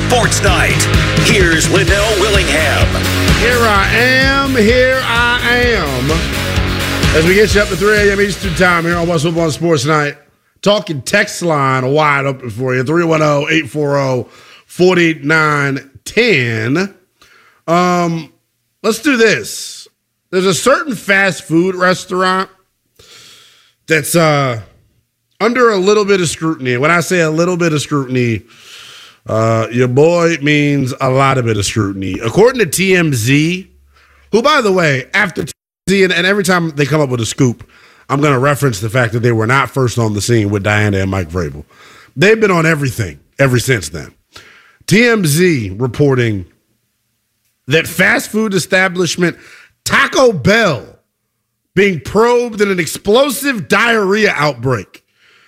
Sports Night. Here's Linnell Willingham. Here I am. As we get you up to 3 a.m. Eastern Time here on West Football Sports Night. Talking text line wide open for you. 310-840-4910. Let's do this. There's a certain fast food restaurant that's under a little bit of scrutiny. When I say a little bit of scrutiny, your boy means a lot of bit of scrutiny. According to TMZ, who, by the way, after TMZ, and every time they come up with a scoop, I'm going to reference the fact that they were not first on the scene with Diana and Mike Vrabel. They've been on everything ever since then. TMZ reporting that fast food establishment Taco Bell being probed in an explosive diarrhea outbreak.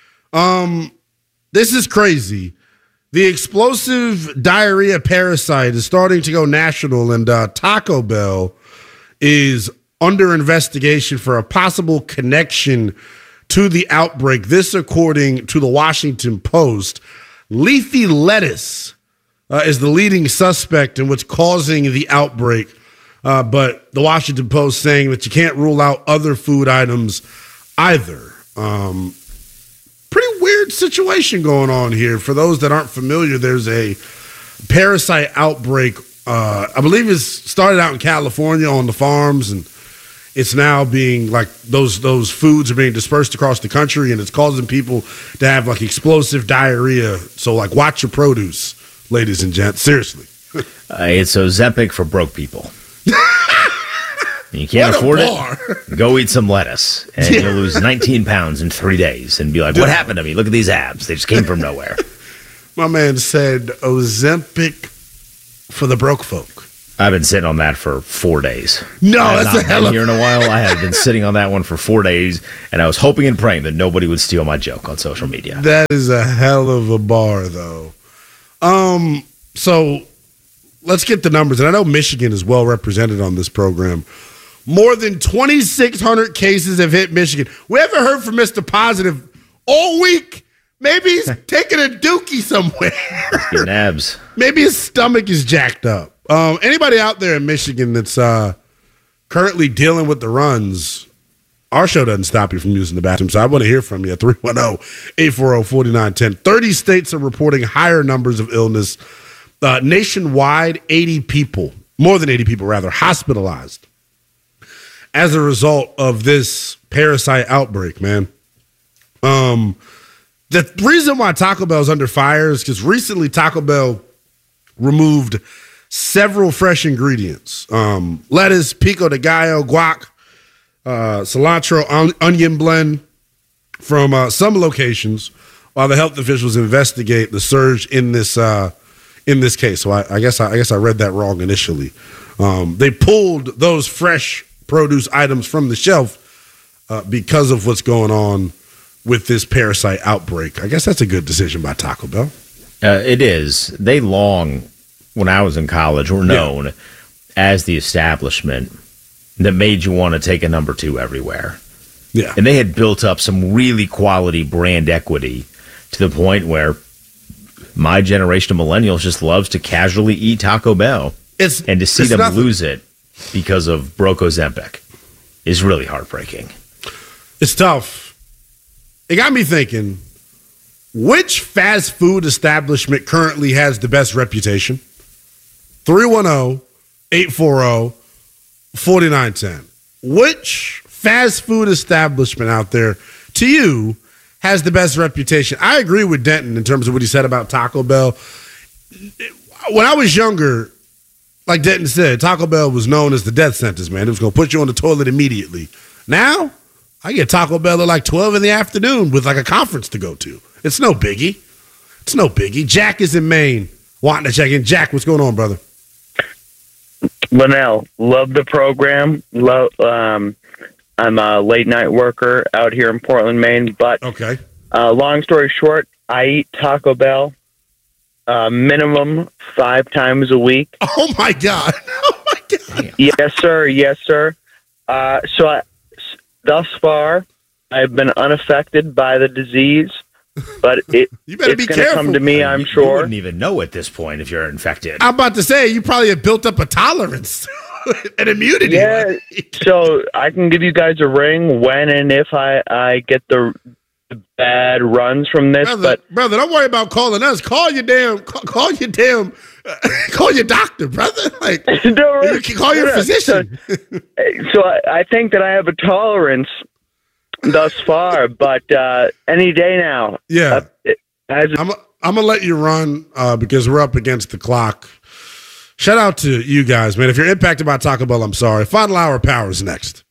This is crazy. The explosive diarrhea parasite is starting to go national, and Taco Bell is under investigation for a possible connection to the outbreak. This, according to the Washington Post. Leafy lettuce is the leading suspect in what's causing the outbreak. But the Washington Post saying that you can't rule out other food items either. Pretty weird situation going on here. For those that aren't familiar, there's a parasite outbreak. I believe it's started out in California on the farms, and it's now being like those foods are being dispersed across the country, and it's causing people to have like explosive diarrhea. So like, watch your produce, ladies and gents. Seriously. It's Ozempic for broke people. You can't afford it? Go eat some lettuce, and you'll lose 19 pounds in 3 days and be like, what happened to me? Look at these abs. They just came from nowhere. My man said Ozempic for the broke folk. I've been sitting on that for 4 days. No, that's a hell of here in a while. I have been sitting on that one for 4 days, and I was hoping and praying that nobody would steal my joke on social media. That is a hell of a bar, though. So let's get the numbers. And I know Michigan is well represented on this program. More than 2,600 cases have hit Michigan. We haven't heard from Mr. Positive all week. Maybe he's taking a dookie somewhere. Getting abs. Maybe his stomach is jacked up. Anybody out there in Michigan that's currently dealing with the runs, our show doesn't stop you from using the bathroom, so I want to hear from you at 310-840-4910. 30 states are reporting higher numbers of illness. Nationwide, more than 80 people, hospitalized as a result of this parasite outbreak, man. The reason why Taco Bell is under fire is because recently Taco Bell removed several fresh ingredients. Lettuce, pico de gallo, guac, cilantro, onion blend from some locations while the health officials investigate the surge in this case. So I guess I read that wrong initially. They pulled those fresh produce items from the shelf because of what's going on with this parasite outbreak. I guess that's a good decision by Taco Bell. It is. They long, when I was in college, were known as the establishment that made you want to take a number two everywhere. Yeah. And they had built up some really quality brand equity to the point where my generation of millennials just loves to casually eat Taco Bell. And to see them lose it because of broke Ozempic is really heartbreaking. It's tough. It got me thinking, which fast food establishment currently has the best reputation? 310-840-4910. Which fast food establishment out there, to you, has the best reputation? I agree with Denton in terms of what he said about Taco Bell. When I was younger, like Denton said, Taco Bell was known as the death sentence, man. It was going to put you on the toilet immediately. Now, I get Taco Bell at like 12 in the afternoon with like a conference to go to. It's no biggie. Jack is in Maine wanting to check in. Jack, what's going on, brother? Linnell, love the program. I'm a late night worker out here in Portland, Maine. But okay. Long story short, I eat Taco Bell minimum 5 times a week. Oh my God! Yes, sir. So thus far, I've been unaffected by the disease. but you better it's be going to come to me, I'm sure. You wouldn't even know at this point if you're infected. I'm about to say, you probably have built up a tolerance and immunity. Yeah, right? So I can give you guys a ring when and if I get the bad runs from this. Brother, don't worry about calling us. Call your doctor, brother. Like, you can call your physician. So I think that I have a tolerance thus far, but any day now. Yeah. I'm going to let you run because we're up against the clock. Shout out to you guys, man. If you're impacted by Taco Bell, I'm sorry. Final Hour Power is next.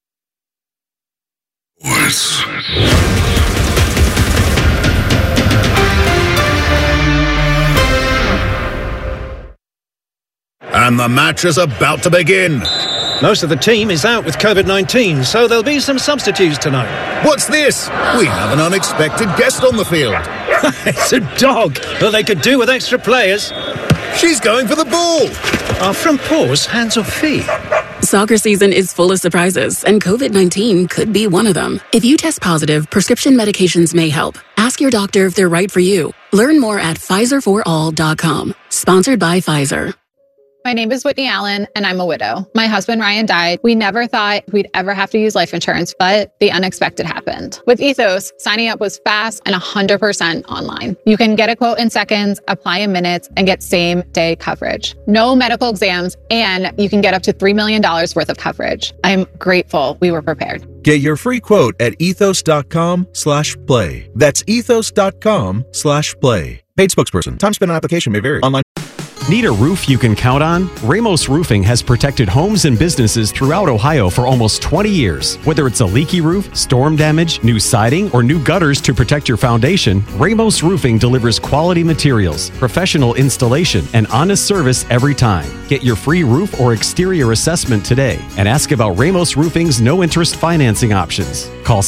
And the match is about to begin. Most of the team is out with COVID-19, so there'll be some substitutes tonight. What's this? We have an unexpected guest on the field. It's a dog. Well, they could do with extra players. She's going for the ball. Are front paws hands or feet? Soccer season is full of surprises, and COVID-19 could be one of them. If you test positive, prescription medications may help. Ask your doctor if they're right for you. Learn more at PfizerForAll.com. Sponsored by Pfizer. My name is Whitney Allen, and I'm a widow. My husband, Ryan, died. We never thought we'd ever have to use life insurance, but the unexpected happened. With Ethos, signing up was fast and 100% online. You can get a quote in seconds, apply in minutes, and get same-day coverage. No medical exams, and you can get up to $3 million worth of coverage. I'm grateful we were prepared. Get your free quote at ethos.com/play. That's ethos.com/play. Paid spokesperson. Time spent on application may vary. Online. Need a roof you can count on? Ramos Roofing has protected homes and businesses throughout Ohio for almost 20 years. Whether it's a leaky roof, storm damage, new siding, or new gutters to protect your foundation, Ramos Roofing delivers quality materials, professional installation, and honest service every time. Get your free roof or exterior assessment today and ask about Ramos Roofing's no-interest financing options. Call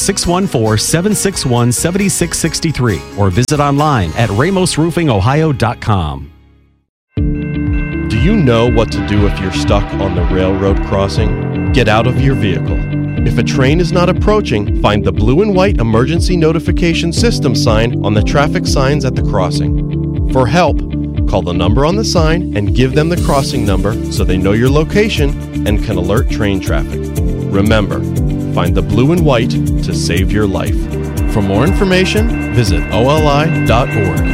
614-761-7663 or visit online at ramosroofingohio.com. Do you know what to do if you're stuck on the railroad crossing? Get out of your vehicle. If a train is not approaching, find the blue and white emergency notification system sign on the traffic signs at the crossing. For help, call the number on the sign and give them the crossing number so they know your location and can alert train traffic. Remember, find the blue and white to save your life. For more information, visit oli.org.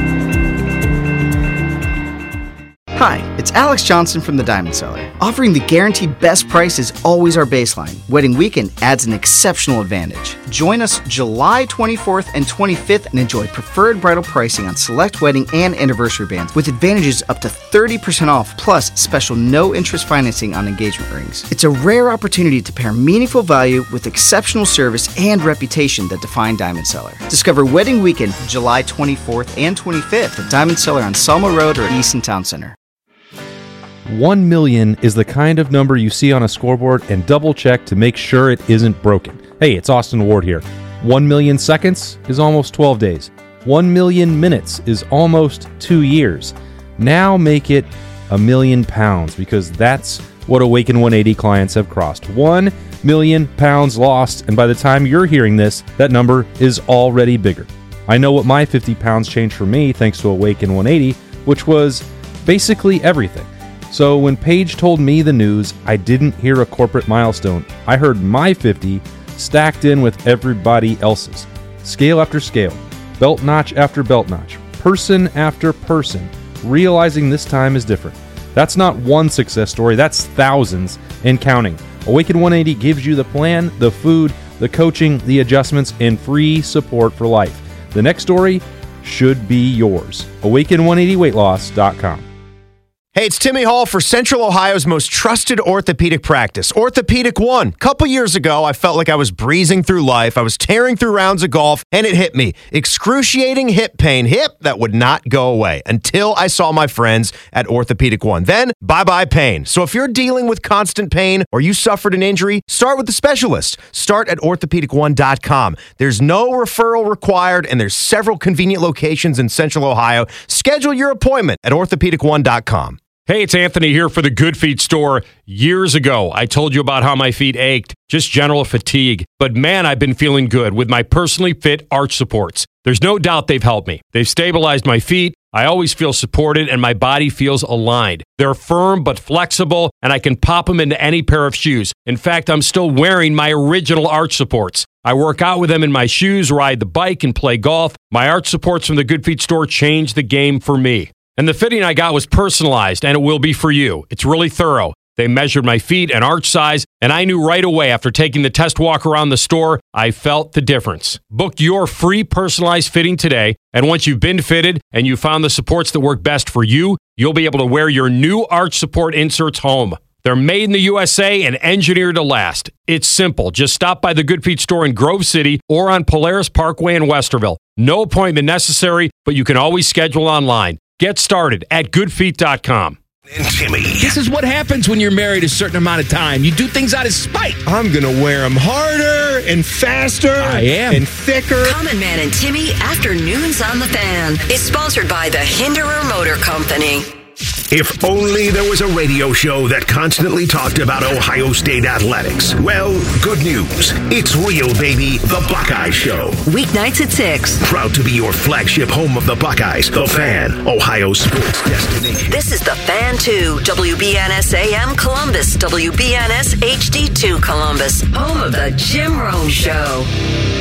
Hi, it's Alex Johnson from the Diamond Cellar. Offering the guaranteed best price is always our baseline. Wedding weekend adds an exceptional advantage. Join us July 24th and 25th and enjoy preferred bridal pricing on select wedding and anniversary bands with advantages up to 30% off plus special no-interest financing on engagement rings. It's a rare opportunity to pair meaningful value with exceptional service and reputation that define Diamond Cellar. Discover Wedding Weekend July 24th and 25th at Diamond Cellar on Selma Road or Easton Town Center. 1 million is the kind of number you see on a scoreboard and double check to make sure it isn't broken. Hey, it's Austin Ward here. 1 million seconds is almost 12 days. 1 million minutes is almost 2 years. Now make it £1 million because that's what Awaken 180 clients have crossed. 1 million pounds lost, and by the time you're hearing this, that number is already bigger. I know what my 50 pounds changed for me thanks to Awaken 180, which was basically everything. So when Paige told me the news, I didn't hear a corporate milestone. I heard my 50 stacked in with everybody else's. Scale after scale, belt notch after belt notch, person after person, realizing this time is different. That's not one success story, that's thousands and counting. Awaken 180 gives you the plan, the food, the coaching, the adjustments, and free support for life. The next story should be yours. Awaken180weightloss.com. Hey, it's Timmy Hall for Central Ohio's most trusted orthopedic practice, Orthopedic One. A couple years ago, I felt like I was breezing through life. I was tearing through rounds of golf, and it hit me. Excruciating hip pain. Hip that would not go away until I saw my friends at Orthopedic One. Then, bye-bye pain. So if you're dealing with constant pain or you suffered an injury, start with the specialist. Start at orthopedic1.com. There's no referral required, and there's several convenient locations in Central Ohio. Schedule your appointment at orthopedic1.com. Hey, it's Anthony here for the Good Feet store. Years ago, I told you about how my feet ached, just general fatigue. But man, I've been feeling good with my personally fit arch supports. There's no doubt they've helped me. They've stabilized my feet. I always feel supported and my body feels aligned. They're firm but flexible, and I can pop them into any pair of shoes. In fact, I'm still wearing my original arch supports. I work out with them in my shoes, ride the bike, and play golf. My arch supports from the Good Feet store changed the game for me. And the fitting I got was personalized, and it will be for you. It's really thorough. They measured my feet and arch size, and I knew right away after taking the test walk around the store, I felt the difference. Book your free personalized fitting today, and once you've been fitted and you found the supports that work best for you, you'll be able to wear your new arch support inserts home. They're made in the USA and engineered to last. It's simple. Just stop by the Good Feet store in Grove City or on Polaris Parkway in Westerville. No appointment necessary, but you can always schedule online. Get started at goodfeet.com. And Timmy. This is what happens when you're married a certain amount of time. You do things out of spite. I'm going to wear them harder and faster. I am. And thicker. Common Man and Timmy Afternoons on the Fan is sponsored by the Hinderer Motor Company. If only there was a radio show that constantly talked about Ohio State athletics. Well, good news. It's real, baby. The Buckeye Show. Weeknights at 6. Proud to be your flagship home of the Buckeyes. The Fan, Ohio sports destination. This is The Fan 2, WBNS AM Columbus, WBNS HD2 Columbus, home of the Jim Rome Show.